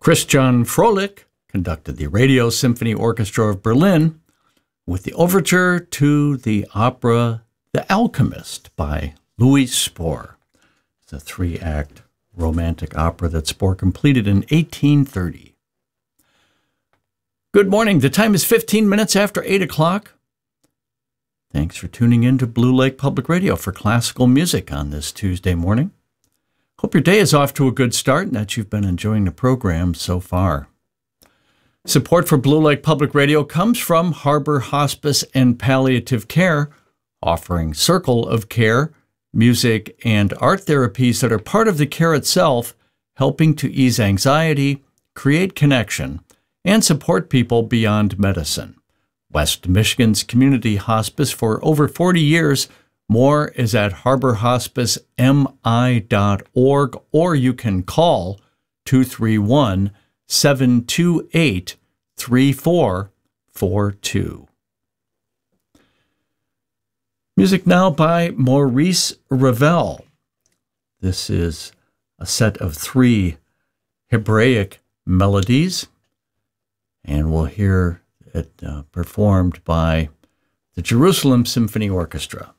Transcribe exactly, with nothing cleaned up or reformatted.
Christian Froelich conducted the Radio Symphony Orchestra of Berlin with the overture to the opera The Alchemist by Louis Spohr. It's a three-act romantic opera that Spohr completed in eighteen thirty. Good morning. The time is fifteen minutes after eight o'clock. Thanks for tuning in to Blue Lake Public Radio for classical music on this Tuesday morning. Hope your day is off to a good start and that you've been enjoying the program so far. Support for Blue Lake Public Radio comes from Harbor Hospice and Palliative Care, offering Circle of Care, music, and art therapies that are part of the care itself, helping to ease anxiety, create connection, and support people beyond medicine. West Michigan's community hospice for over forty years. More is at harbor hospice m i dot org, or you can call two three one, seven two eight, three four four two. Music now by Maurice Ravel. This is a set of three Hebraic melodies, and we'll hear it uh, performed by the Jerusalem Symphony Orchestra.